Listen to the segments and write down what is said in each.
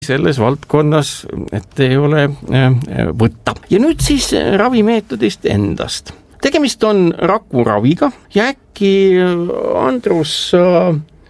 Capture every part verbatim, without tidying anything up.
selles valdkonnas, et ei ole võtta. Ja nüüd siis ravimeetodist endast. Tegemist on rakuraviga ja äkki, Andrus, sa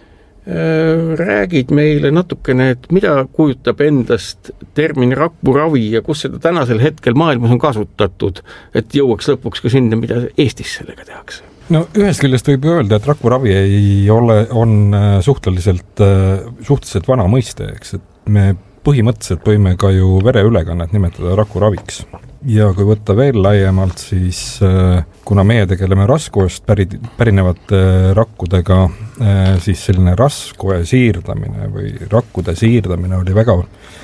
räägid meile natukene, et mida kujutab endast termin rakuravi ja kus seda tänasel hetkel maailmas on kasutatud, et jõuaks lõpuks ka sinna, mida Eestis sellega tehakse? No ühest küljest võib öelda, et rakuravi ei ole, on suhteliselt, suhteliselt vana mõiste, eks, et me põhimõtteliselt võime ka ju vereülekannet nimetada rakuraviks. Ja kui võtta veel laiemalt, siis kuna meie tegeleme raskuest pärit, pärinevate rakkudega, siis selline raskuja siirdamine või rakkude siirdamine oli väga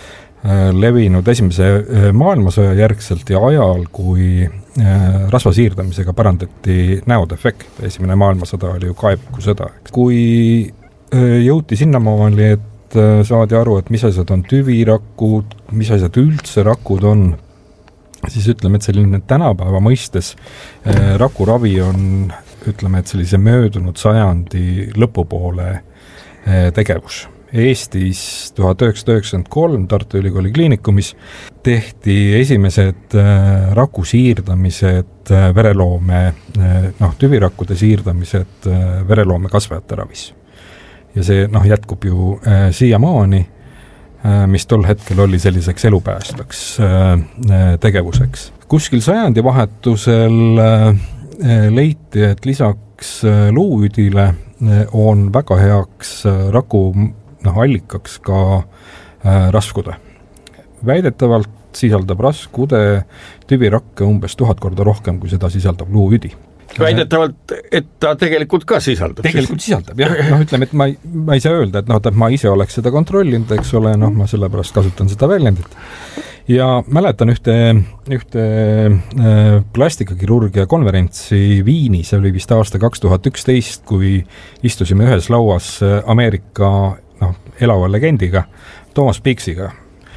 levinud esimese maailmasõja järgselt ja ajal, kui rasva siirdamisega parandati näodefekt. Esimene maailmasõda oli ju kaeviku sõda. Kui jõuti sinnamaali, et saadi aru, et mis asjad on tüvirakud, mis asjad üldse rakud on, siis ütleme, et selline tänapäeva mõistes rakuravi on, ütleme, et sellise möödunud sajandi lõpupoole tegevus. Eestis tuhat üheksasada üheksakümmend kolm Tartu Ülikooli kliinikumis tehti esimesed raku siirdamised vereloome, noh, tüvirakkude siirdamised vereloome kasvajate ravis. Ja see noh, jätkub ju äh, siiamaani, äh, mis tol hetkel oli selliseks elupäästvaks äh, tegevuseks. Kuskil sajandi vahetusel äh, leiti, et lisaks äh, luuüdile äh, on väga heaks äh, raku noh, allikaks ka äh, raskude. Väidetavalt sisaldab raskude tüvirakke umbes tuhat korda rohkem, kui seda sisaldab luuüdi. Väidetavalt, et ta tegelikult ka sisaldab. Tegelikult sisaldab, jah. Noh, ütleme, et ma ei, ma ei saa öelda, et noh, et ma ise oleks seda kontrollinud, eks ole, noh, ma sellepärast kasutan seda väljendit. Ja mäletan ühte, ühte äh, plastikakirurgia konverentsi Viinis, see oli vist aasta kaks tuhat üksteist, kui istusime ühes lauas Ameerika noh, elava legendiga, Thomas Pixiga,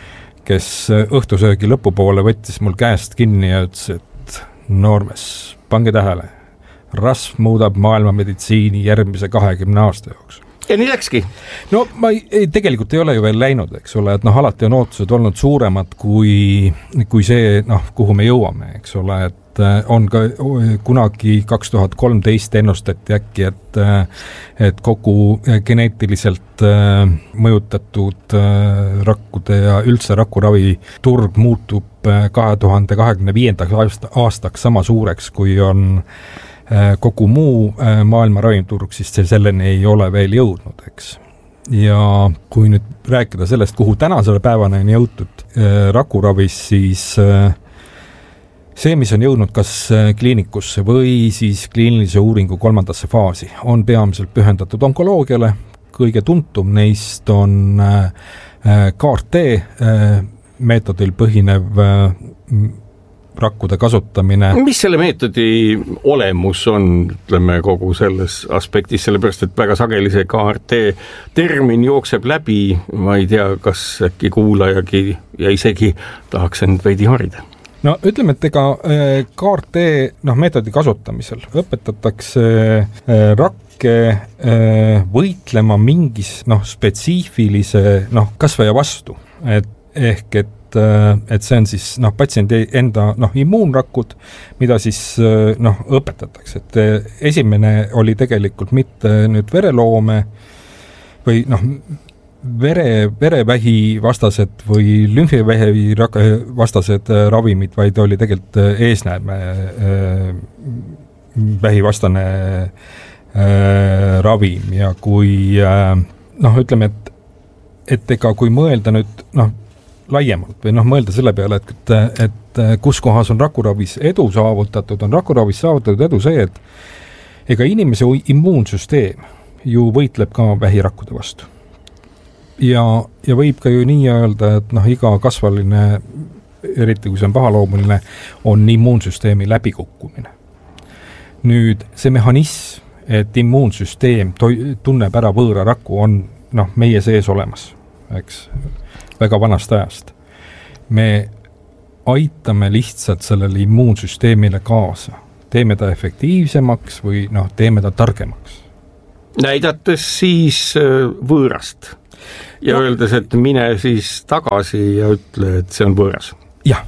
kes õhtusöögi lõpupoole võttis mul käest kinni ja ütles, et noormes, pange tähele, rasv muudab maailma meditsiini järgmise kahekümne aasta jooksul. Ja nii läkski? No ma ei, tegelikult ei ole ju veel läinud, eks ole, et noh, alati on ootused olnud suuremad kui, kui see, noh, kuhu me jõuame, eks ole, et on ka kunagi kaks tuhat kolmteist ennustati äkki, et, et kogu geneetiliselt mõjutatud rakkude ja üldse rakuravi turg muutub kahe tuhande kahekümne viiendaks aastaks sama suureks, kui on kogu muu maailma ravimturg, siis see selleni ei ole veel jõudnud, eks. Ja kui nüüd rääkida sellest, kuhu tänasele päevane on jõutud rakuravis, siis see, mis on jõudnud kas kliinikusse või siis kliinilise uuringu kolmandasse faasi, on peamiselt pühendatud onkoloogiale. Kõige tuntum neist on K R T meetodil põhinev rakkude kasutamine. Mis selle meetodi olemus on, ütleme, kogu selles aspektis, sellepärast, et väga sageli see K R T termin jookseb läbi, ma ei tea, kas äkki kuulajagi ja isegi tahaks end veidi harida. No ütleme, et ega K R T noh, meetodi kasutamisel õpetatakse rakke võitlema mingis noh, spetsiifilise noh, kasvaja vastu. Et, ehk et, et see on siis noh, patsiendi enda noh, immuunrakud, mida siis noh, õpetatakse. Et esimene oli tegelikult mitte nüüd vereloome või noh, vere, verevähi vastased või lümfivähi vastased ravimid, vaid oli tegelikult eesnäärme vähivastane ravim ja kui noh, ütleme, et, et ega kui mõelda nüüd noh, laiemalt või noh, mõelda selle peale, et, et kus kohas on rakuravis edu saavutatud, on rakuravis saavutatud edu see, et ega inimese immuunsüsteem ju võitleb ka vähirakkude vastu. Ja, ja võib ka ju nii öelda, et noh, iga kasvaline, eriti kui see on pahaloomuline, on immuunsüsteemi läbikukkumine. Nüüd see mehhanism, et immuunsüsteem toi, tunneb ära võõra raku, on noh, meie sees olemas, eks, väga vanast ajast. Me aitame lihtsalt sellele immuunsüsteemile kaasa. Teeme ta efektiivsemaks või noh, teeme ta targemaks. Näidates siis võõrast ja no. öeldes, et mine siis tagasi ja ütle, et see on võõras. Jah.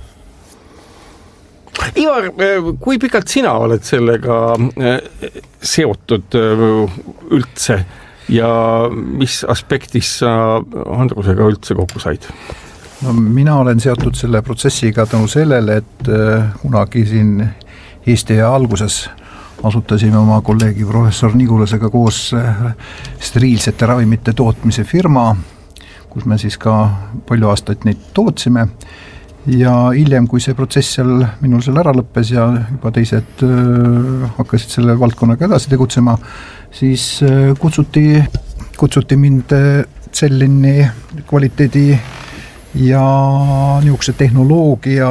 Ivar, kui pikalt sina oled sellega seotud üldse ja mis aspektis sa Andrusega üldse kokku said? No, mina olen seotud selle protsessiga tänu sellele, et kunagi siin Eesti alguses asutasime oma kolleegi professor Nigulasega koos steriilsete ravimite tootmise firma, kus me siis ka palju aastaid neid tootsime ja hiljem, kui see protsess seal minul seal ära lõppes ja juba teised hakkasid selle valdkonnaga edasi tegutsema, siis kutsuti, kutsuti mind Cellini kvaliteedi ja niisuguse tehnoloogia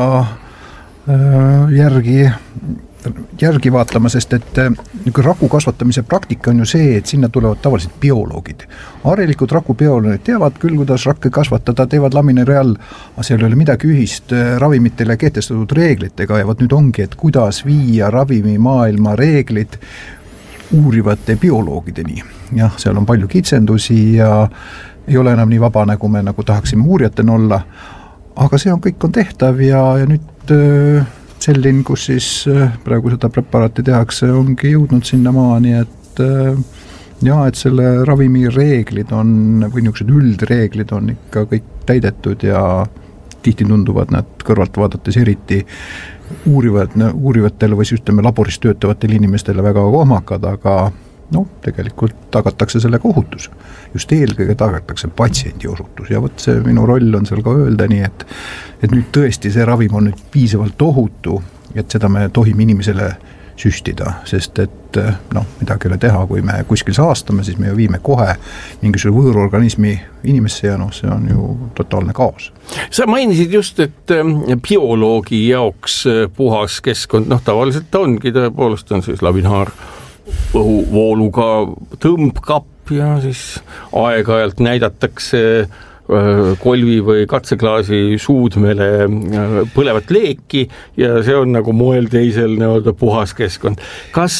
järgi, järgi vaatama, sest et raku kasvatamise praktika on ju see, et sinna tulevad tavaliselt bioloogid. Harilikud rakubioloogid teavad küll, kuidas rakke kasvatada, teevad laminari all, aga seal ei ole midagi ühist ravimitele kehtestatud reeglitega ja võt nüüd ongi, et kuidas viia ravimimaailma reeglid uurivate bioloogideni. Jah, seal on palju kitsendusi ja ei ole enam nii vaba, nagu me nagu tahaksime uurijatena olla, aga see on kõik on tehtav ja, ja nüüd Cellin, kus siis praegu seda preparaati tehakse, ongi jõudnud sinna maani, et ja, et selle ravimi reeglid on, või niisugused üldreeglid on ikka kõik täidetud ja tihti tunduvad nad kõrvalt vaadates eriti uurivad, uurivatele või ütleme laboris töötavatele inimestele väga kohmakad, aga no tegelikult tagatakse sellega ohutus. Just eelkõige tagatakse patsiendi osutus ja võt see minu roll on seal ka öelda nii, et, et nüüd tõesti see ravim on nüüd piisavalt ohutu, et seda me tohime inimesele süstida, sest et noh, midagi ei ole teha, kui me kuskil saastame, siis me ju viime kohe mingisuguse võõrorganismi inimesse ja noh, see on ju totaalne kaos. Sa mainisid just, et bioloogi jaoks puhas keskkond, noh tavaliselt ongi, tõepoolest on siis laminaar õhuvooluga tõmbkapp ja siis aeg-ajalt näidatakse kolvi või katseklaasi suudmele põlevat leeki ja see on nagu moel teisel nii-öelda puhas keskkond. Kas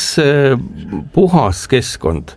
puhas keskkond,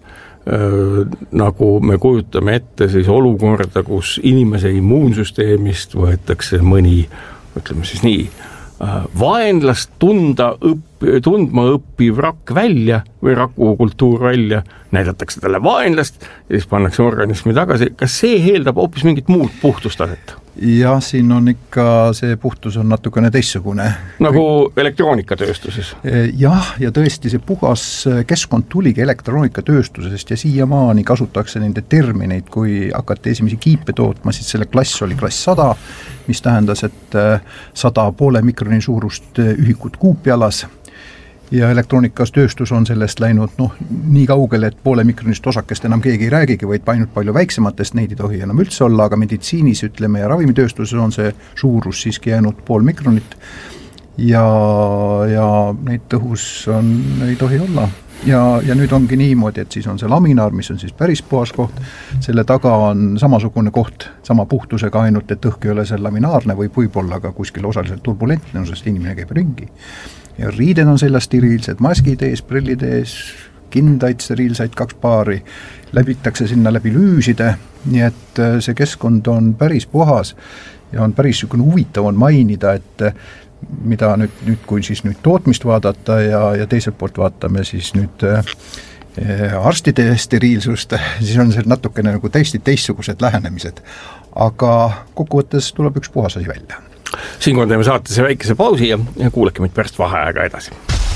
nagu me kujutame ette siis olukorda, kus inimese immuunsüsteemist võetakse mõni, ütleme siis nii, vaenlast tunda õppi, tundma õppiv rakk välja või rakukultuur välja, näidatakse talle vaenlast ja siis pannakse organismi tagasi. Kas see eeldab hoopis mingit muud puhtustaset? Jah, siin on ikka, see puhtus on natukene teissugune. Nagu elektroonikatööstuses? Jah, ja tõesti see puhas keskkond tuligi elektroonikatööstusest ja siiamaani kasutatakse nende termineid, kui hakati esimesi kiipe tootma, siis selle klass oli klass sada, mis tähendas, et sada poole mikroni suurust ühikut kuupjalas ja elektroonikas tööstus on sellest läinud noh, nii kaugele, et poole mikronist osakest enam keegi ei räägigi, vaid ainult palju väiksematest, neid ei tohi enam üldse olla, aga meditsiinis ütleme ja ravimitööstuses on see suurus siiski jäänud pool mikronit ja, ja neid tõhus on, ei tohi olla. Ja, ja nüüd ongi niimoodi, et siis on see laminaar, mis on siis päris puhas koht, selle taga on samasugune koht, sama puhtusega ainult, et õhk ei ole seal laminaarne või võib-olla ka kuskil osaliselt turbulentne, sest inimene käib ringi. Ja riided on sellest steriilsed, maskid ees, prillid ees, kindaid steriilsaid kaks paari, läbitakse sinna läbi lüüside, nii et see keskkond on päris puhas ja on päris huvitav on mainida, et mida nüüd, nüüd kui siis nüüd tootmist vaadata ja, ja teiselt poolt vaatame siis nüüd eh, arstide steriilsust, siis on see natukene nagu täiesti teistsugused lähenemised, aga kokkuvõttes tuleb üks puhas asi välja. Siinkohal teeme saatesse väikese pausi ja, ja kuulake meid pärast vaheaega edasi.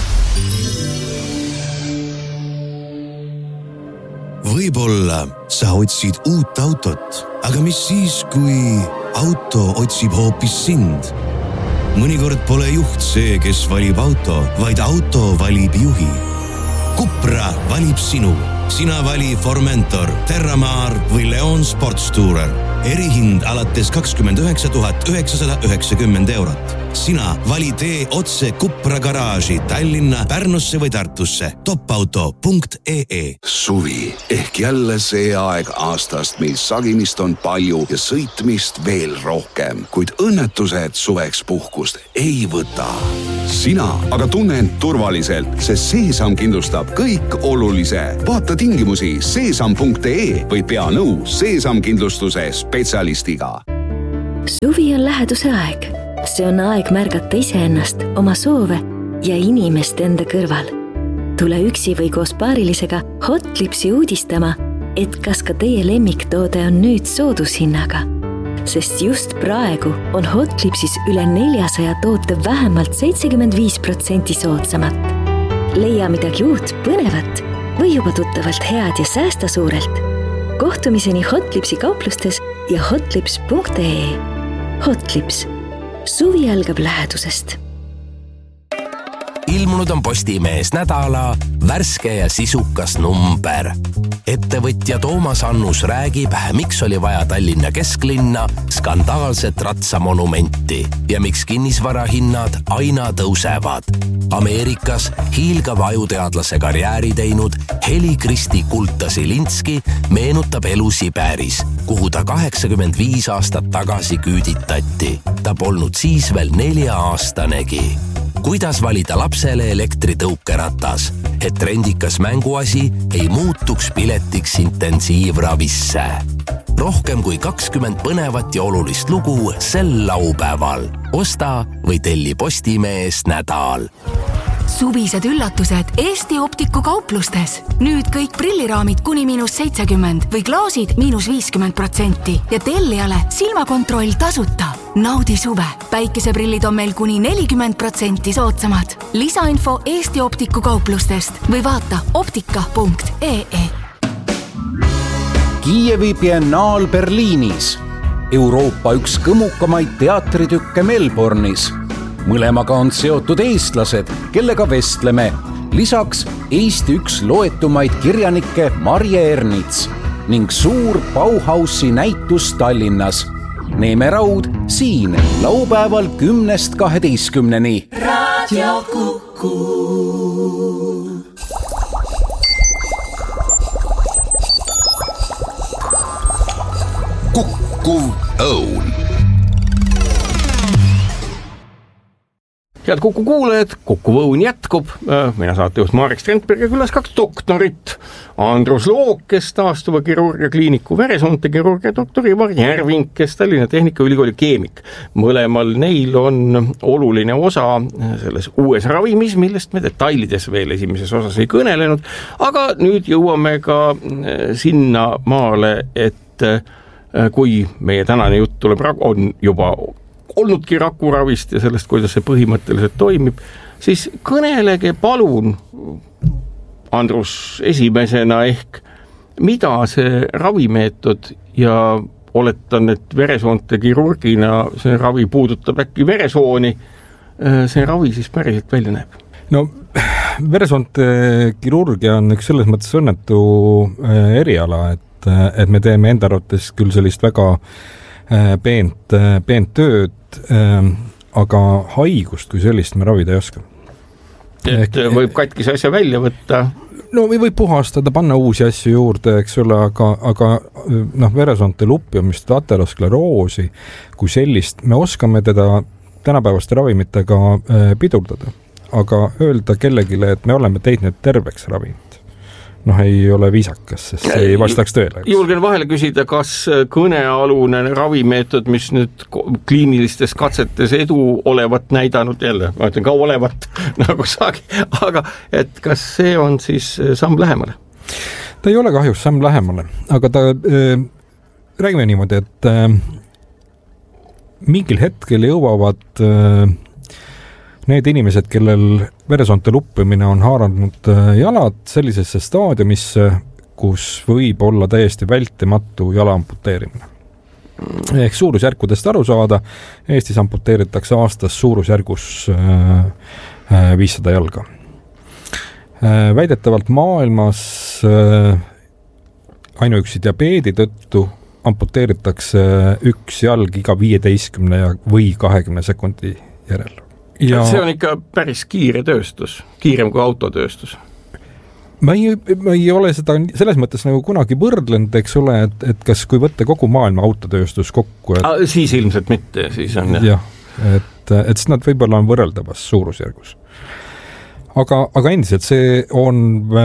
Võib-olla sa otsid uut autot, aga mis siis, kui auto otsib hoopis sind? Mõnikord pole juht see, kes valib auto, vaid auto valib juhi. Cupra valib sinu. Sina vali Formentor, Terramar või Leon Sportstourer. erihind alates kakskümmend üheksa tuhat üheksasada üheksakümmend eurot. Sina vali tee otse Kupra garaaži Tallinna, Pärnusse või Tartusse. topauto punkt ee. Suvi ehk jälle see aeg aastast, mil sagimist on palju ja sõitmist veel rohkem, kuid õnnetused suveks puhkust ei võta. Sina aga tunne end turvaliselt, sest Seesam kindlustab kõik olulise. Vaata tingimusi seesam punkt ee või pea nõu Seesam kindlustuse spetsialistiga. Suvi on läheduse aeg. See on aeg märgata iseennast, oma soove ja inimest enda kõrval. Tule üksi või koos paarilisega Hotlipsi uudistama, et kas ka teie lemmiktoode on nüüd soodushinnaga. Sest just praegu on Hotlipsis üle neljasaja toote vähemalt seitsekümmend viis protsenti soodsamat. Leia midagi uut, põnevat või juba tuttavalt head ja säästa suurelt. Kohtumiseni Hotlipsi kauplustes ja hotlips punkt ee. Hotlips. Suvi algab lähedusest. Ilmunud on Postimees nädala värske ja sisukas number. Ettevõtja Toomas Annus räägib, miks oli vaja Tallinna kesklinna skandaalset ratsamonumenti ja miks kinnisvarahinnad aina tõusevad. Ameerikas hiilgava ajuteadlase karjääri teinud Heli-Kristi Kultasi-Linski meenutab elu Siberis, kuhu ta kaheksakümmend viis aastat tagasi küüditati. Ta polnud siis veel nelja aastanegi. Kuidas valida lapsele elektritõukeratas, et trendikas mänguasi ei muutuks piletiks intensiivravisse. Rohkem kui kakskümmend põnevat ja olulist lugu sel laupäeval. Osta või telli Postimees nädal. Suvised üllatused Eesti Optiku kauplustes. Nüüd kõik prilliraamid kuni miinus seitsekümmend või klaasid miinus viiskümmend protsenti ja tellijale silmakontroll tasuta. Naudi suve. Päikeseprillid on meil kuni nelikümmend protsenti soodsamad. Lisainfo Eesti Optiku kauplustest või vaata optika punkt ee. Kiievi biennaal Berliinis. Euroopa üks kõmukamaid teatritükke Melbourne'is. Mõlemaga on seotud eestlased, kellega vestleme. Lisaks Eesti üks loetumaid kirjanikke Marje Ernits ning suur Bauhausi näitus Tallinnas. Neeme Raud siin laupäeval kümnest kaheteistkümneni. Radio Kuku. Kukkuv õun. Head Kuku kuulajad, Kuku õun jätkub. Mina saatejuht Marek Strandberg ja külas kaks doktorit. Andrus Look, kes taastuva kirurgia kliiniku veresoonte kirurgia doktor Ivar Järving, kes Tallinna Tehnikaülikooli keemik. Mõlemal neil on oluline osa selles uues ravimis, millest me detailides veel esimeses osas ei kõnelenud. Aga nüüd jõuame ka sinna maale, et kui meie tänane jutt tuleb, on juba olnudki rakuravist ja sellest, kuidas see põhimõtteliselt toimib, siis kõnelege palun, Andrus, esimesena ehk, mida see ravimeetod ja oletan, et veresoonte kirurgina see ravi puudutab äkki veresooni, see ravi siis päriselt välja näeb? No veresoonte kirurgia on üks selles mõttes õnnetu eriala, et, et me teeme enda arvates küll sellist väga peent, peent tööd, aga haigust kui sellist me ravida ei oska. Et Ehk, võib katkise asja välja võtta? No või võib puhastada, panna uusi asju juurde, eks ole, aga, aga noh, veresoonte lupjumist, ateroskleroosi kui sellist, me oskame teda tänapäevaste ravimitega pidurdada, aga öelda kellegile, et me oleme teid nüüd terveks ravimit. Noh, ei ole viisakas, sest see ei vastaks tõele. Julgen vahele küsida, kas kõnealune ravimeetod, mis nüüd kliinilistes katsetes edu olevat näidanud, jälle, ma ütlen ka olevat, nagu saagi, aga et kas see on siis samm lähemale? Ta ei ole kahjus samm lähemale, aga ta, äh, räägime niimoodi, et äh, mingil hetkel jõuavad äh, need inimesed, kellel veresoonte luppimine on haaranud jalad sellisesse staadiumisse, kus võib olla täiesti vältimatu jala amputeerimine. Ehk suurusjärkudest aru saada, Eestis amputeeritakse aastas suurusjärgus viissada jalga. Väidetavalt maailmas ainuüksi diabeedi tõttu amputeeritakse üks jalg iga viieteistkümne või kahekümne sekundi järel. Ja see on ikka päris kiire tööstus, kiirem kui autotööstus. Ma ei, ma ei ole seda selles mõttes nagu kunagi võrdlenud, eks ole, et, et kas kui võtta kogu maailma autotööstus kokku. Et, A, siis ilmselt mitte, siis on jah. jah, et, et siis nad võib-olla on võrreldavas suurusjärgus. Aga, aga endiselt see on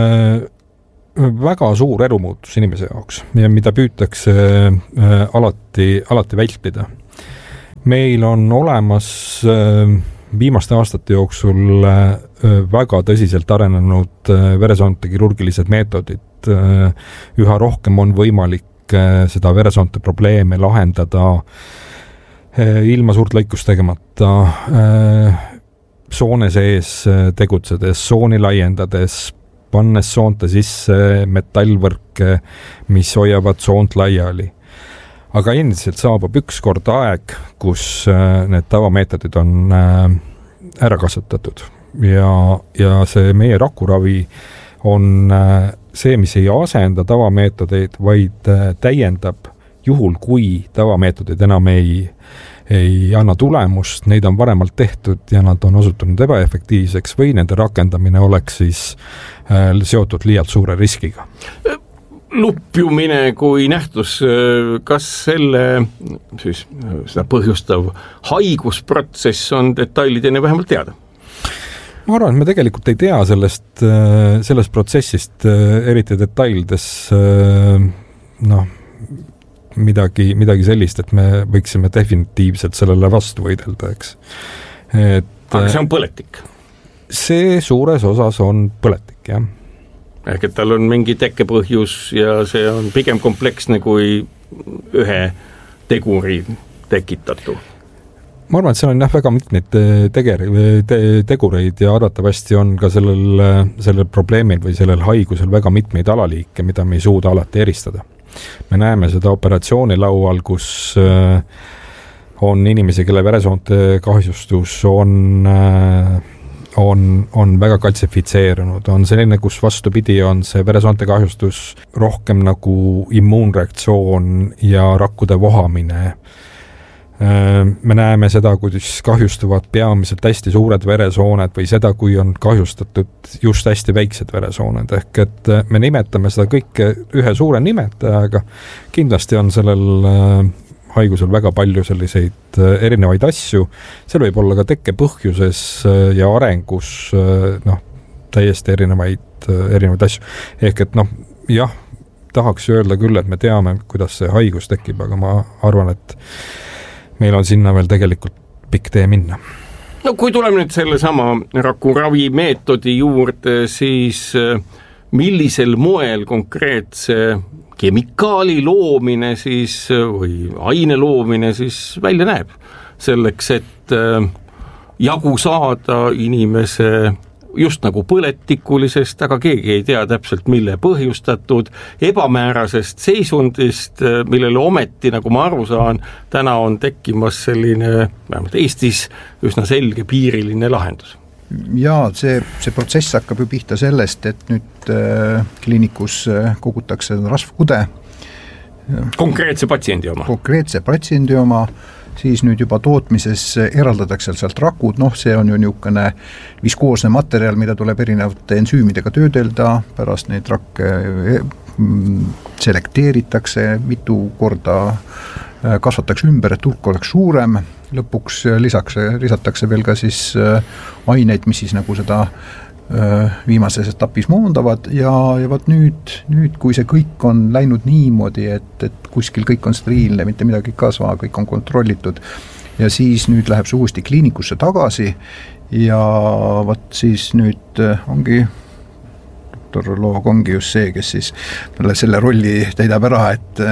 väga suur elumuutus inimese jaoks ja mida püütakse alati, alati vältida. Meil on olemas viimaste aastate jooksul väga tõsiselt arenenud veresoonte kirurgilised meetodid. Üha rohkem on võimalik seda veresoonte probleeme lahendada ilma suurt lõikust tegemata, soone sees tegutsedes, sooni laiendades, pannes soonte sisse metallvõrke, mis hoiavad soont laiali. Aga endiselt saabub üks kord aeg, kus need tavameetodid on ära kasutatud ja, ja see meie rakuravi on see, mis ei asenda tavameetodeid, vaid täiendab juhul, kui tavameetodid enam ei, ei anna tulemust, neid on varemalt tehtud ja nad on osutunud ebaefektiivseks või nende rakendamine oleks siis seotud liialt suure riskiga. Lupjumine kui nähtus, kas selle siis, seda põhjustav haigusprotsess on detailideni vähemalt teada? Ma arvan, et me tegelikult ei tea sellest, sellest protsessist eriti detailides noh, midagi, midagi sellist, et me võiksime definitiivselt sellele vastu võidelda, eks. Et, aga see on põletik? See suures osas on põletik, jah. Ehk et tal on mingi tekkepõhjus ja see on pigem kompleksne kui ühe teguri tekitatu. Ma arvan, et seal on jah väga mitmeid teger, te, tegureid ja arvatavasti on ka sellel, sellel probleemil või sellel haigusel väga mitmeid alaliike, mida me ei suuda alati eristada. Me näeme seda operatsioonilaual, kus on inimesi, kelle veresoonte kahjustus on on, on väga kaltsifitseerunud, on selline, kus vastupidi on see veresoonte kahjustus rohkem nagu immuunreaktsioon ja rakkude vohamine. Me näeme seda, kuidas kahjustuvad peamiselt hästi suured veresooned või seda, kui on kahjustatud just hästi väiksed veresooned, ehk et me nimetame seda kõike ühe suure nimetajaga. Kindlasti on sellel haigusel väga palju selliseid erinevaid asju, seal võib olla ka tekkepõhjuses ja arengus noh, täiesti erinevaid, erinevaid asju. Ehk et noh, jah, tahaks öelda küll, et me teame, kuidas see haigus tekib, aga ma arvan, et meil on sinna veel tegelikult pikk tee minna. No kui tuleme nüüd selle sama rakuravi meetodi juurde, siis millisel moel konkreetse kemikaali loomine siis või aine loomine siis välja näeb selleks, et jagu saada inimese just nagu põletikulisest, aga keegi ei tea täpselt, mille põhjustatud ebamäärasest seisundist, millele ometi, nagu ma aru saan, täna on tekkimas selline, vähemalt Eestis, üsna selge piiriline lahendus. Jaa, see, see protsess hakkab ju pihta sellest, et nüüd äh, kliinikus äh, kogutakse rasvkude. Konkreetse patsiendi oma. Konkreetse patsiendi oma, siis nüüd juba tootmises eraldatakse sealt rakud, noh see on ju niisugune viskoosne materjal, mida tuleb erinevate ensüümidega töödelda, pärast neid rakke selekteeritakse, mitu korda kasvatakse ümber, et hulk oleks suurem, lõpuks lisaks, lisatakse veel ka siis aineid, mis siis nagu seda viimases etapis moondavad ja, ja võt nüüd, nüüd, kui see kõik on läinud niimoodi, et, et kuskil kõik on steriilne, mitte midagi ei kasva, kõik on kontrollitud ja siis nüüd läheb see uuesti kliinikusse tagasi ja võt siis nüüd ongi doktor Loog ongi just see, kes siis selle rolli täidab ära, et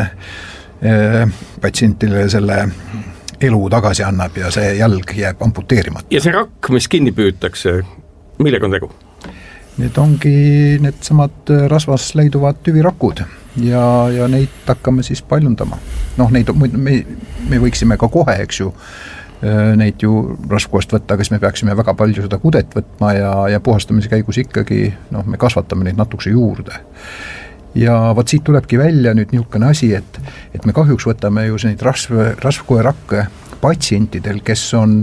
patsientile selle elu tagasi annab ja see jalg jääb amputeerimata. Ja see rakk, mis kinni püütakse, millega on tegu? Need ongi need samad rasvas leiduvad tüvirakud ja, ja neid hakkame siis paljundama. Noh, neid me, me võiksime ka kohe, eks ju, neid ju rasvkoest võtta, aga siis me peaksime väga palju seda kudet võtma ja, ja puhastamise käigus ikkagi, noh, me kasvatame neid natukese juurde. ja võt siit tulebki välja nüüd niisugune asi, et, et me kahjuks võtame ju neid rasv, rasvkoerakke patsientidel, kes on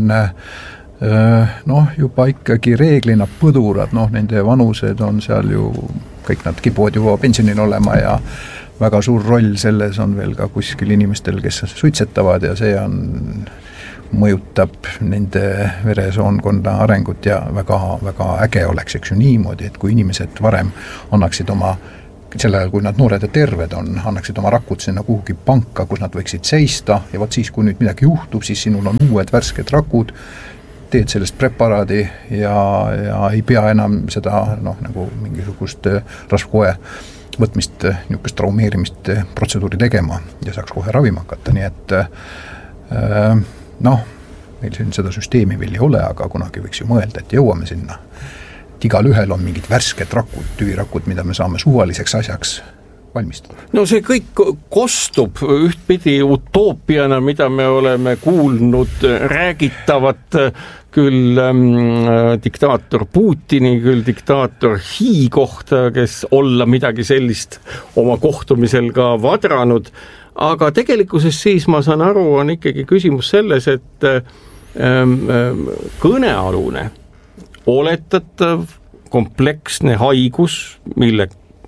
noh, juba ikkagi reeglina põdurad, noh, nende vanused on seal ju, kõik nad kipuvad juba pensionil olema ja väga suur roll selles on veel ka kuskil inimestel, kes suitsetavad ja see on, mõjutab nende veresoonkonda arengut ja väga, väga äge oleks, eks ju niimoodi, et kui inimesed varem annaksid oma, sel ajal, kui nad noored ja terved on, annaksid oma rakud sinna kuhugi panka, kus nad võiksid seista ja vot siis, kui nüüd midagi juhtub, siis sinul on uued värsked rakud, teed sellest preparaadi ja, ja ei pea enam seda noh, nagu mingisugust rasvkoe võtmist, niisugust traumeerimist protseduuri tegema ja saaks kohe ravima hakata, nii et äh, noh, meil siin seda süsteemi veel ei ole, aga kunagi võiks ju mõelda, et jõuame sinna. Et igal ühel on mingid värsked rakud, tüvirakud, mida me saame suvaliseks asjaks valmistada. No see kõik kostub ühtpidi utoopiana, mida me oleme kuulnud räägitavat küll ähm, diktaator Putini, küll diktaator Xi kohta, kes olla midagi sellist oma kohtumisel ka vadranud, aga tegelikkuses siis ma saan aru, on ikkagi küsimus selles, et ähm, kõnealune oletatav kompleksne haigus, mille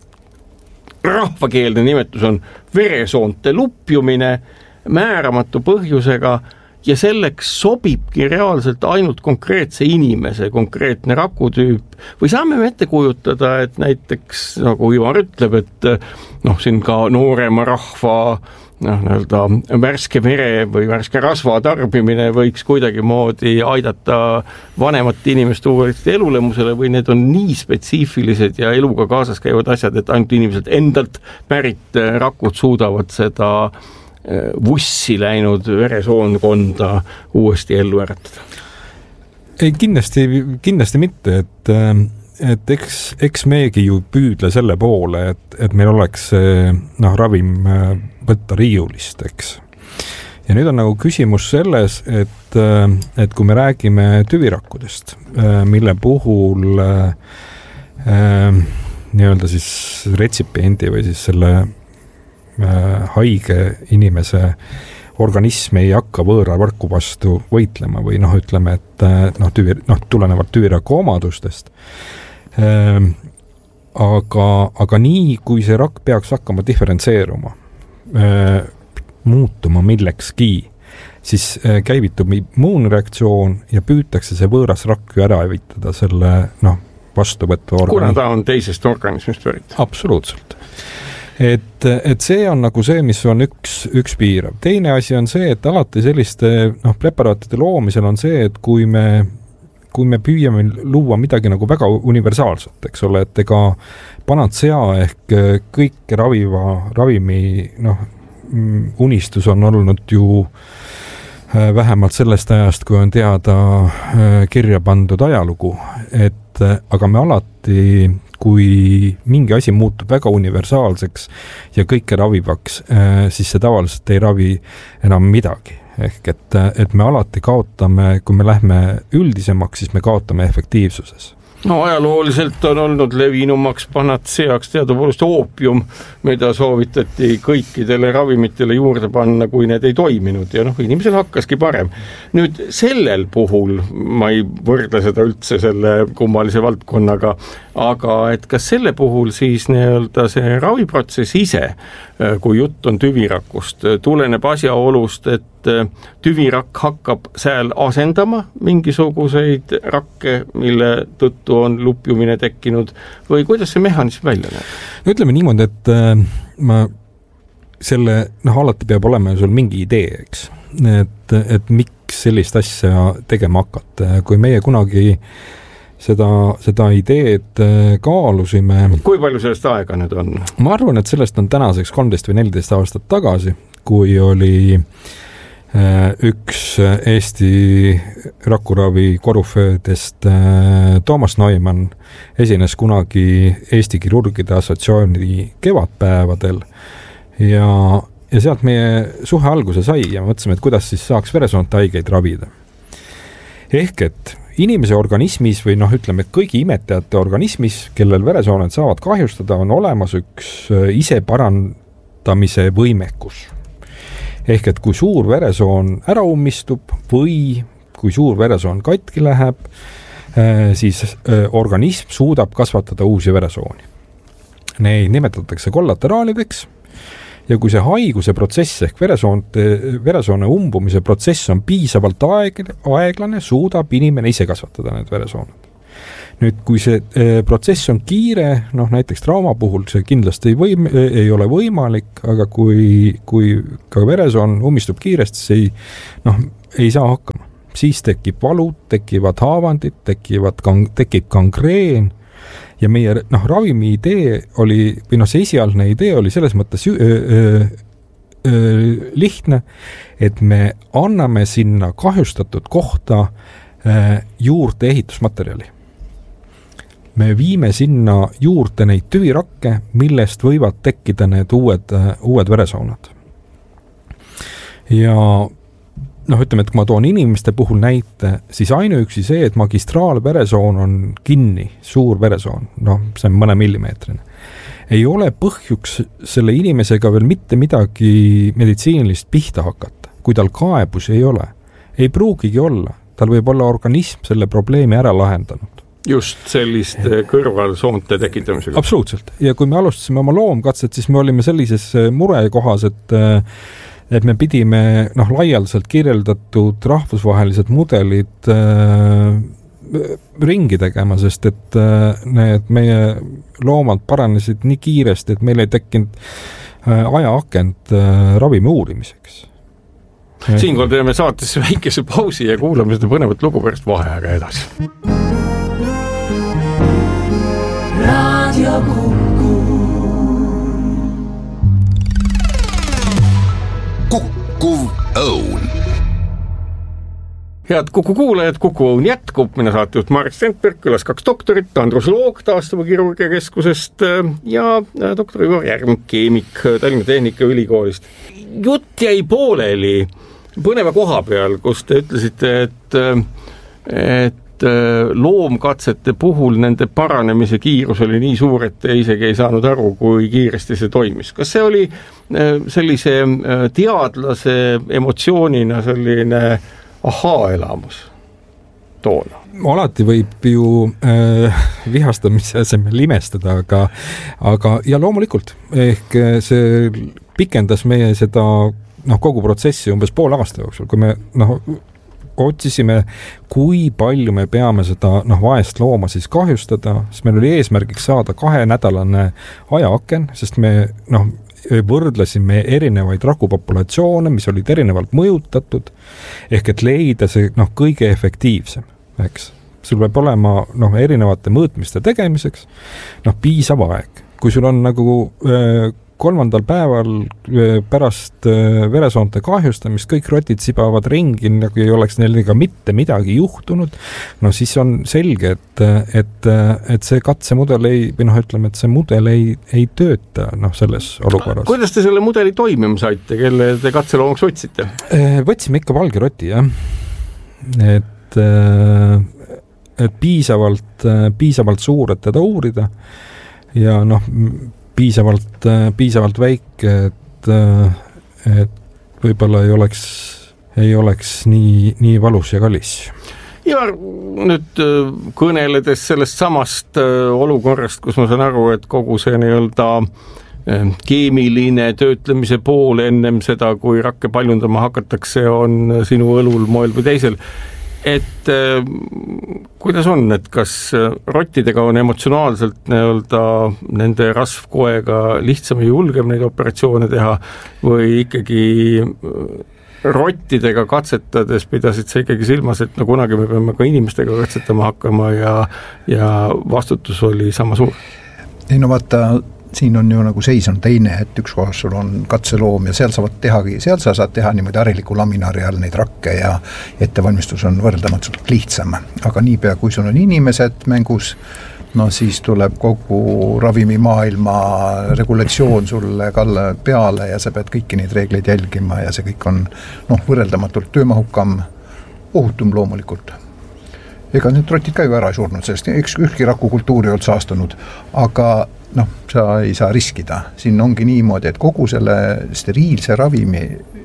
rahvakeelne nimetus on veresoonte lupjumine määramatu põhjususega ja selleks sobibki reaalselt ainult konkreetse inimese, konkreetne rakutüüp või saame me ette kujutada, et näiteks nagu Ivar ütleb, et noh, siin ka noorema rahva noh, nii-öelda värske vere või värske rasva tarbimine võiks kuidagi moodi aidata vanemat inimest uuesti elulemusele või need on nii spetsiifilised ja eluga kaasas käivad asjad, et ainult inimesed endalt pärit rakud suudavad seda vussi läinud veresoonkonda uuesti ellu äratada? Ei, kindlasti, kindlasti mitte, et, et eks, eks meegi ju püüdle selle poole, et, et meil oleks noh, ravim võtta riiulist, eks. Ja nüüd on nagu küsimus selles, et, et kui me räägime tüvirakkudest, mille puhul äh, nii-öelda siis retsipiendi või siis selle haige inimese organism ei hakka võõra varku vastu võitlema või noh, ütleme, et noh, tüvi, noh tulenevalt tüviraku omadustest. Aga, aga nii, kui see rakk peaks hakkama diferentseeruma, muutuma millekski, siis käivitub immuunreaktsioon ja püütakse see võõras rakk ju ära evitada selle noh, vastuvõtva organi. Kuna ta on teisest organismist pärit? Absoluutselt. Et, et see on nagu see, mis on üks, üks piirav. Teine asi on see, et alati selliste noh, preparaatide loomisel on see, et kui me, kui me püüame luua midagi nagu väga universaalset, eks ole, et ega panatsea ehk kõik raviva ravimi noh, unistus on olnud ju vähemalt sellest ajast, kui on teada kirja pandud ajalugu, et aga me alati kui mingi asi muutub väga universaalseks ja kõike ravivaks, siis see tavaliselt ei ravi enam midagi. Ehk et, et me alati kaotame, kui me lähme üldisemaks, siis me kaotame efektiivsuses. No ajalooliselt on olnud levinumaks panatseaks teadupoolest oopium, mida soovitati kõikidele ravimitele juurde panna, kui need ei toiminud ja noh, inimesel hakkaski parem. Nüüd sellel puhul, ma ei võrdle seda üldse selle kummalise valdkonnaga, aga et kas selle puhul siis nii-öelda see raviprotsess ise, kui jutt on tüvirakust, tuleneb asjaolust, et tüvirakk hakkab sääl asendama mingisuguseid rakke, mille tõttu on lupjumine tekkinud või kuidas see mehhanism välja näeb? No ütleme niimoodi, et äh, ma selle, noh, alati peab olema sul mingi idee, eks. Et, et miks sellist asja tegema hakata. Kui meie kunagi seda, seda ideed kaalusime. Kui palju sellest aega nüüd on? Ma arvan, et sellest on tänaseks kolmteist või neliteist aastat tagasi, kui oli üks Eesti rakuravi koruföödest Toomas Neumann esines kunagi Eesti kirurgide assotsiatsiooni kevadpäevadel ja, ja sealt meie suhe alguse sai ja mõtlesime, et kuidas siis saaks veresoonte haigeid ravida. Ehk et inimese organismis või noh, ütleme, kõigi imetajate organismis, kellel veresooned saavad kahjustada, on olemas üks ise parandamise võimekus. Ehk et kui suur veresoon ära ummistub või kui suur veresoon katki läheb, siis organism suudab kasvatada uusi veresooni. Neid nimetatakse kollateraalideks ja kui see haiguse protsess ehk veresoonte, veresoone umbumise protsess on piisavalt aeg, aeglane, suudab inimene ise kasvatada need veresooned. Nüüd, kui see protsess on kiire, noh näiteks trauma puhul see kindlasti ei, võim, ei ole võimalik, aga kui, kui ka veresoon ummistub kiiresti, siis ei, noh, ei saa hakkama. Siis tekib valud, tekivad haavandid, tekivad, tekib gangreen ja meie noh, ravimi idee oli, või noh, see esialgne idee oli selles mõttes öö, öö, öö, lihtne, et me anname sinna kahjustatud kohta öö, juurde ehitusmaterjali. Me viime sinna juurde neid tüvirakke, millest võivad tekkida need uued, uued veresoonad. Ja noh, ütleme, et kui ma toon inimeste puhul näite, siis ainuüksi see, et magistraalveresoon on kinni, suur veresoon, noh, see on mõne millimeetrine, ei ole põhjuks selle inimesega veel mitte midagi meditsiinilist pihta hakata, kui tal kaebusi ei ole. Ei pruugigi olla, tal võib olla organism selle probleemi ära lahendanud. Just selliste kõrvalsoonte tekitamisega. Absoluutselt. Ja kui me alustasime oma loomkatset, siis me olime sellises murekohas, et et me pidime noh, laialdaselt kirjeldatud rahvusvahelised mudelid äh, ringi tegema, sest et äh, need meie loomad paranesid nii kiiresti, et meil ei tekkinud äh, ajaakent äh, ravimi uurimiseks. Siinkohal teeme saates väikese pausi ja kuulame seda põnevat lugu pärast vaheaega edasi. Radio Kuku. Kuku Õun. Head Kuku kuulajad, Kuku Õun jätkub. Mina saatejuht Marek Strandberg, külas kaks doktorit, Andrus Loog Taastuva kirurgia keskusest ja doktor Ivar Järm, keemik Tallinna Tehnikaülikoolist. Jutt jäi pooleli põneva koha peal, kus te ütlesite, et, et loomkatsete puhul nende paranemise kiirus oli nii suur, et te isegi ei saanud aru, kui kiiresti see toimis. Kas see oli sellise teadlase emotsioonina selline ahaa-elamus toona? Alati võib ju äh, vihastamise asemel imestada, aga, aga ja loomulikult, ehk see pikendas meie seda noh, kogu protsessi umbes pool aasta jooksul, kui me noh, otsisime, kui palju me peame seda noh, vaest looma siis kahjustada, sest meil oli eesmärgiks saada kahe nädalane ajaaken, sest me noh, võrdlesime erinevaid rakupopulatsioone, mis olid erinevalt mõjutatud, ehk et leida see noh, kõige efektiivsem, eks. Sul peab olema noh, erinevate mõõtmiste tegemiseks noh, piisav aeg. Kui sul on nagu äh, kolmandal päeval pärast veresoonte kahjustamist kõik rotid sibavad ringi, nagu ei oleks neil ega mitte midagi juhtunud, no siis on selge, et, et, et see katsemudel ei, või noh, ütleme, et see mudel ei, ei tööta noh, selles olukorras. Kuidas te selle mudeli toimima saite, kelle te katseloomaks võtsite? Võtsime ikka valge roti, jah. Et, et piisavalt, piisavalt suur, et teda uurida ja noh, piisavalt, piisavalt väike, et, et võib-olla ei oleks, ei oleks nii, nii valus ja kallis. Ja nüüd kõneledes sellest samast olukorrast, kus ma saan aru, et kogu see nii-öelda keemiline töötlemise pool ennem seda, kui rakke paljundama hakatakse, on sinu õlul moel või teisel. Et äh, kuidas on, et kas rottidega on emotsionaalselt nii-öelda nende rasvkoega lihtsam ja julgem neid operatsioone teha või ikkagi rottidega katsetades pidasid sa ikkagi silmas, et no kunagi me peame ka inimestega katsetama hakkama ja, ja vastutus oli sama suur? Ei no vaata, siin on ju nagu seis on teine, et üks kohas sul on katseloom ja seal saavad tehagi, seal sa saad teha niimoodi hariliku laminaari all neid rakke ja ettevalmistus on võrdelmatult lihtsam. Aga niipea, kui sul on inimesed mängus, no siis tuleb kogu ravimimaailma regulatsioon sulle kalle peale ja sa pead kõiki neid reegleid jälgima ja see kõik on noh, võrdeldamatult töömahukam, ohutum loomulikult. ega need trotid ka ju ära ei surnud, sellest üks, ükski rakukultuuri ei olnud saastunud, aga noh, sa ei saa riskida. Siin ongi niimoodi, et kogu selle steriilse ravimi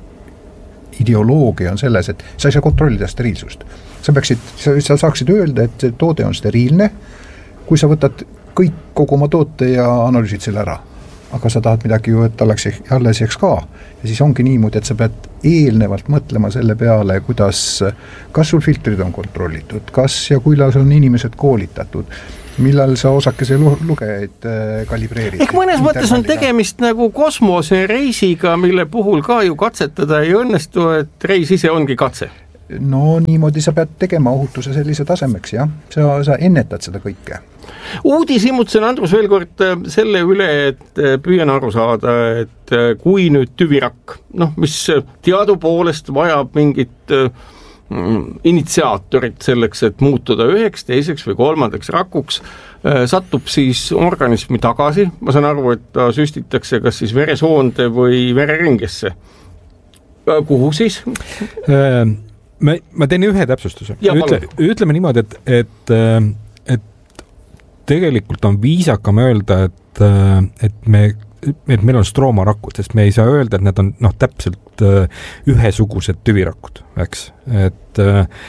ideoloogia on selles, et sa ei saa kontrollida steriilsust. Sa peaksid, sa, sa saaksid öelda, et see toode on steriilne, kui sa võtad kõik kogu oma toote ja analüüsid selle ära. Aga sa tahad midagi ju, et oleks alles jääks ka. Ja siis ongi niimoodi, et sa pead eelnevalt mõtlema selle peale, kuidas, kas sul filtrid on kontrollitud, kas ja kuidas on inimesed koolitatud, millal sa osakese lugejaid kalibreerid. Ehk mõnes mõttes on tegemist nagu kosmosereisiga, mille puhul ka ju katsetada ei õnnestu, et reis ise ongi katse. No niimoodi sa pead tegema ohutuse sellise tasemeks, jah. Sa, sa ennetad seda kõike. Uudis imutsen, Andrus, veel kord selle üle, et püüan aru saada, et kui nüüd tüvirakk, noh, mis teadupoolest vajab mingit initsiaatorit selleks, et muutuda üheks, teiseks või kolmandaks rakuks, satub siis organismi tagasi. Ma saan aru, et ta süstitakse kas siis veresoonde või vereringesse. Kuhu siis? Ma, ma teen ühe täpsustuse. Ütle, ütleme niimoodi, et, et, et tegelikult on viisakam öelda, et, et, me, et meil on stroomarakud, sest me ei saa öelda, et need on noh, täpselt ühesugused tüvirakud, eks. Et,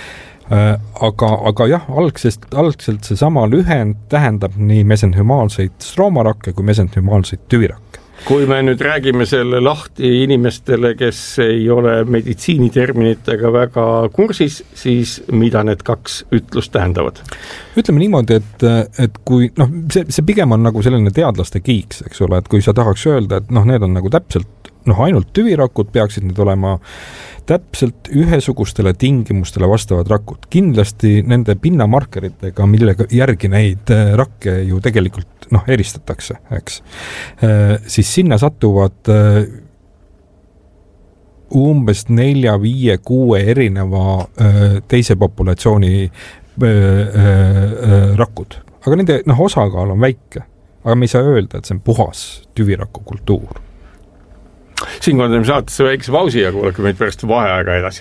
aga, aga jah, algsest, algselt see sama lühend tähendab nii mesenhümaalseid stroomarakke kui mesenhümaalseid tüvirakke. Kui me nüüd räägime selle lahti inimestele, kes ei ole meditsiiniterminitega väga kursis, siis mida need kaks ütlust tähendavad? Ütleme niimoodi, et, et kui, noh, see, see pigem on nagu selline teadlaste kiiks, eks ole, et kui sa tahaks öelda, et noh, need on nagu täpselt, noh, ainult tüvirakud peaksid need olema täpselt ühesugustele tingimustele vastavad rakud. Kindlasti nende pinnamarkeritega, millega järgi neid rakke ju tegelikult noh, eristatakse, eks. Siis sinna satuvad umbes nelja, viie, kuue erineva teise populatsiooni rakud. Aga nende noh, osakaal on väike. Aga me ei saa öelda, et see on puhas tüviraku kultuur. Siin kondame saatesse väikse pausi ja kuulake meid pärast vaheaega edasi.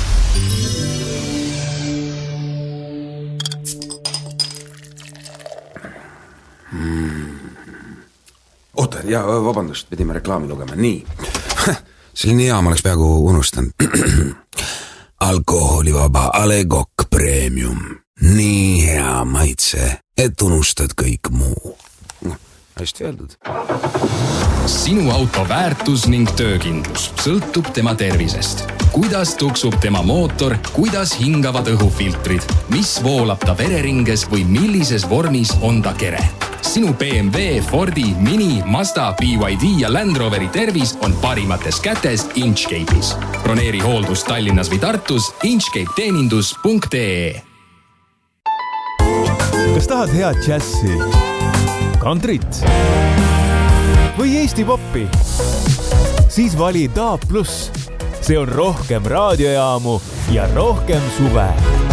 Hmm. Oota, ja vabandust, pidime reklaami lugema. Nii, selline hea ma oleks peaaegu unustanud. Alkoholivaba Alegok Premium. Nii hea maitse, et unustad kõik muu. Hästi öeldud. Sinu auto väärtus ning töökindlus sõltub tema tervisest. Kuidas tuksub tema mootor, kuidas hingavad õhufiltrid, mis voolab ta vereringes või millises vormis on ta kere. Sinu B M W, Fordi, Mini, Mazda, B Y D ja Land Roveri tervis on parimates kätes Inchcape'is. Broneeri hooldus Tallinnas või Tartus inchcape teenindus punkt ee. Kas tahad head džässi? Kantrit või Eesti poppi, siis vali Daab Plus. See on rohkem raadiojaamu ja rohkem suve.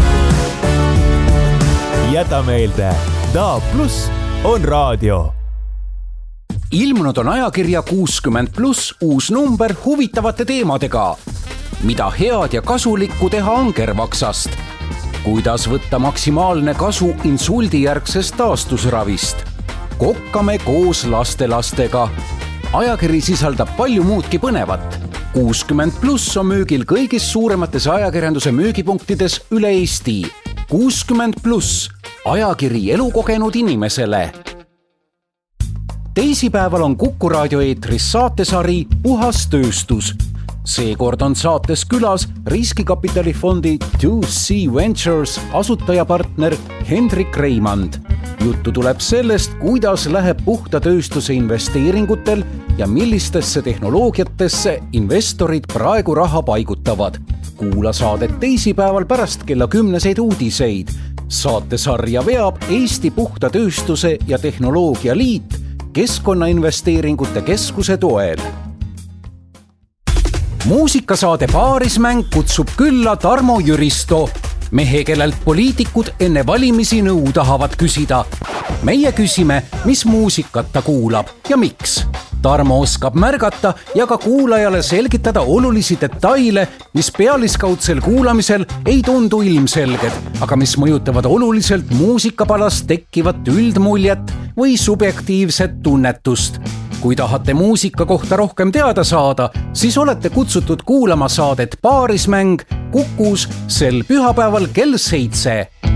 Jäta meelde, Daab Plus on raadio. Ilmunud on ajakirja kuuskümmend pluss uus number huvitavate teemadega. Mida head ja kasulikku teha angervaksast? Kuidas võtta maksimaalne kasu insuldijärgsest taastusravist? Kokkame koos lastelastega. Ajakiri sisaldab palju muudki põnevat. kuuskümmend pluss on müügil kõigis suuremates ajakirjanduse müügipunktides üle Eesti. kuuskümmend pluss, ajakiri elukogenud inimesele. Teisipäeval on Kuku raadio eetris saatesari Puhas tööstus. Seekord on saates külas riskikapitalifondi two C Ventures asutajapartner Hendrik Reimand. Juttu tuleb sellest, kuidas läheb puhta tööstuse investeeringutel ja millistesse tehnoloogiatesse investorid praegu raha paigutavad. Kuula saadet teisipäeval pärast kella kümneseid uudiseid. Saatesarja veab Eesti Puhta Tööstuse ja Tehnoloogia Liit Keskkonnainvesteeringute Keskuse toel. Muusikasaade Paarismäng kutsub külla Tarmo Jüristo, mehe, kellelt poliitikud enne valimisi nõu tahavad küsida. Meie küsime, mis muusikat ta kuulab ja miks. Tarmo oskab märgata ja ka kuulajale selgitada olulisi detaile, mis pealiskaudsel kuulamisel ei tundu ilmselged, aga mis mõjutavad oluliselt muusikapalast tekkivat üldmuljet või subjektiivset tunnetust. Kui tahate muusika kohta rohkem teada saada, siis olete kutsutud kuulama saadet Paarismäng Kukus sel pühapäeval kell seitse.